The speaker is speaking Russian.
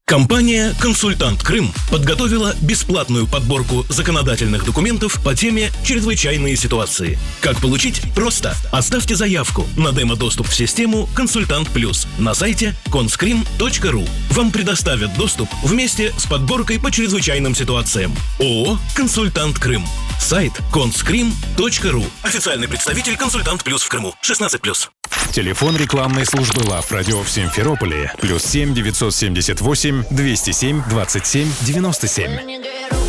Компания «Консультант Крым» подготовила бесплатную подборку законодательных документов по теме «Чрезвычайные ситуации». Как получить? Просто. Оставьте заявку на демо-доступ в систему «Консультант Плюс» на сайте conskrim.ru. Вам предоставят доступ вместе с подборкой по чрезвычайным ситуациям. ООО «Консультант Крым». Сайт conskrim.ru. Официальный представитель «Консультант Плюс» в Крыму. 16+. Телефон рекламной службы Лав Радио в Симферополе +7 978 207 27 97.